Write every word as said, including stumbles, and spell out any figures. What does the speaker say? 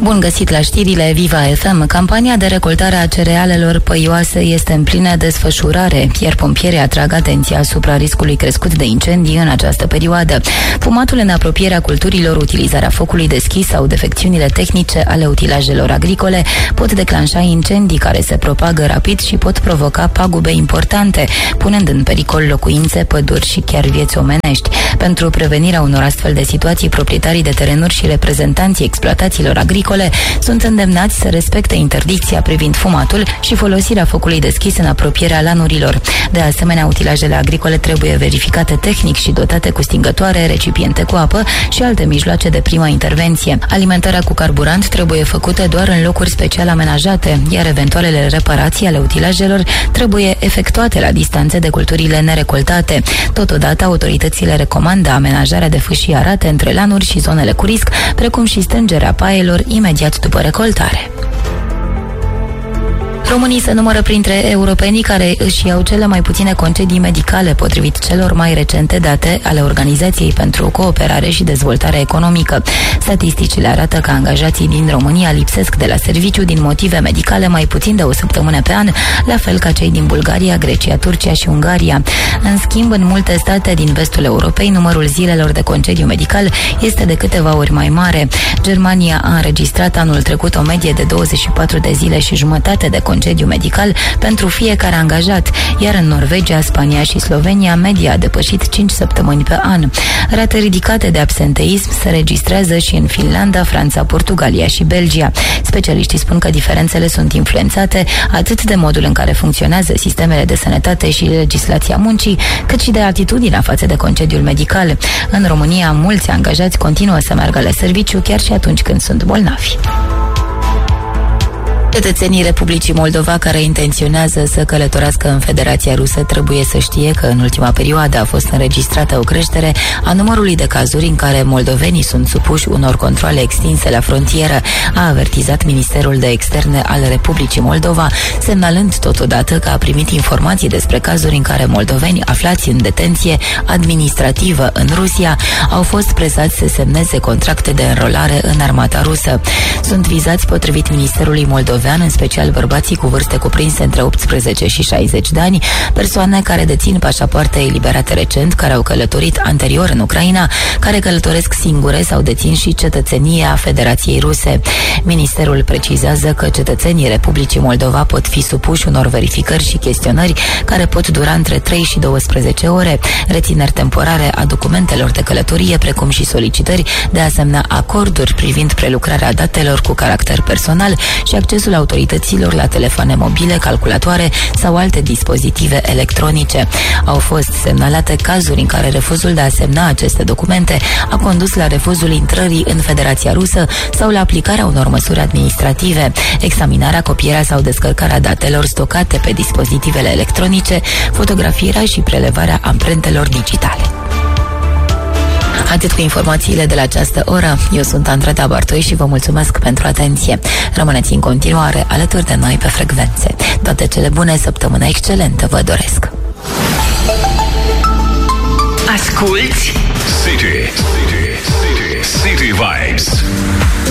Bun găsit la știrile Viva F M. Campania de recoltare a cerealelor păioase este în plină desfășurare, iar pompierii atrag atenția asupra riscului crescut de incendii în această perioadă. Fumatul în apropierea culturilor, utilizarea focului deschis sau defecțiunile tehnice ale utilajelor agricole pot declanșa incendii care se propagă rapid și pot provoca pagube importante, punând în pericol locuințe, păduri și chiar vieți omenești. Pentru prevenirea unor astfel de situații, proprietarii de terenuri și reprezentanții exploatațiilor agricole sunt îndemnați să respecte interdicția privind fumatul și folosirea focului deschis în apropierea lanurilor. De asemenea, utilajele agricole trebuie verificate tehnic și dotate cu stingătoare, recipiente cu apă și alte mijloace de prima intervenție. Alimentarea cu carburant trebuie făcută doar în locuri special amenajate, iar eventualele reparații ale utilajelor trebuie efectuate la distanțe de culturile nerecoltate. Totodată, autoritățile recomandă amenajarea de fâșii arate între lanuri și zonele cu risc, precum și strângerea paielor imediat după recoltare. Românii se numără printre europenii care își iau cele mai puține concedii medicale, potrivit celor mai recente date ale Organizației pentru Cooperare și Dezvoltare Economică. Statisticile arată că angajații din România lipsesc de la serviciu din motive medicale mai puțin de o săptămână pe an, la fel ca cei din Bulgaria, Grecia, Turcia și Ungaria. În schimb, în multe state din vestul Europei, numărul zilelor de concediu medical este de câteva ori mai mare. Germania a înregistrat anul trecut o medie de douăzeci și patru de zile și jumătate de concediu medical pentru fiecare angajat, iar în Norvegia, Spania și Slovenia media a depășit cinci săptămâni pe an. Rate ridicate de absenteism se registrează și în Finlanda, Franța, Portugalia și Belgia. Specialiștii spun că diferențele sunt influențate atât de modul în care funcționează sistemele de sănătate și legislația muncii, cât și de atitudinea față de concediul medical. În România, mulți angajați continuă să meargă la serviciu chiar și atunci când sunt bolnavi. Cetățenii Republicii Moldova care intenționează să călătorească în Federația Rusă trebuie să știe că în ultima perioadă a fost înregistrată o creștere a numărului de cazuri în care moldovenii sunt supuși unor controale extinse la frontieră, a avertizat Ministerul de Externe al Republicii Moldova, semnalând totodată că a primit informații despre cazuri în care moldoveni aflați în detenție administrativă în Rusia au fost presați să semneze contracte de înrolare în armata rusă. Sunt vizați, potrivit Ministerului Moldovean, în special bărbații cu vârste cuprinse între optsprezece și șaizeci de ani, persoane care dețin pașapoarte eliberate recent, care au călătorit anterior în Ucraina, care călătoresc singure sau dețin și cetățenia Federației Ruse. Ministerul precizează că cetățenii Republicii Moldova pot fi supuși unor verificări și chestionări care pot dura între trei și douăsprezece ore, rețineri temporare a documentelor de călătorie, precum și solicitări de asemenea acorduri privind prelucrarea datelor cu caracter personal și accesul autorităților la telefoane mobile, calculatoare sau alte dispozitive electronice. Au fost semnalate cazuri în care refuzul de a semna aceste documente a condus la refuzul intrării în Federația Rusă sau la aplicarea unor măsuri administrative, examinarea, copierea sau descărcarea datelor stocate pe dispozitivele electronice, fotografierea și prelevarea amprentelor digitale. Atât cu informațiile de la această oră. Eu sunt Andreta Bartoi și vă mulțumesc pentru atenție. Rămâneți în continuare alături de noi pe frecvențe. Toate cele bune, săptămână excelentă vă doresc. Asculți City, City, City, City Vibes.